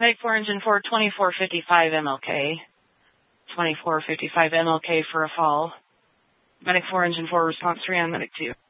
Medic 4 Engine 4, 2455 MLK. 2455 MLK for a fall. Medic 4 Engine 4, response 3 on Medic 2.